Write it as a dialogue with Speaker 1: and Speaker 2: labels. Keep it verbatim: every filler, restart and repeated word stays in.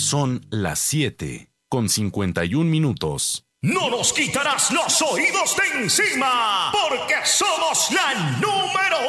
Speaker 1: Son las siete con cincuenta y un minutos.
Speaker 2: No nos quitarás los oídos de encima, porque somos la número